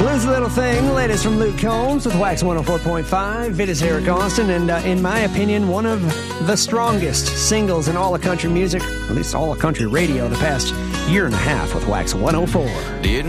Blues Little Thing, latest from Luke Combs with Wax 104.5. It is Eric Austin, and in my opinion, one of the strongest singles in all of country music, or at least all of country radio, the past year and a half with Wax 104. Didn't